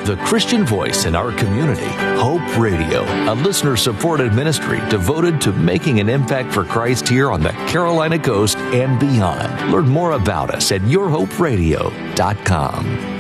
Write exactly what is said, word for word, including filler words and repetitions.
the Christian voice in our community, Hope Radio, a listener-supported ministry devoted to making an impact for Christ here on the Carolina coast and beyond. Learn more about us at your hope radio dot com.